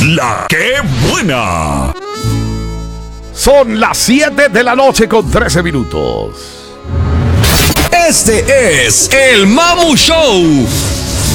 La que buena. Son las 7 de la noche con 13 minutos. Este es el Mamu Show.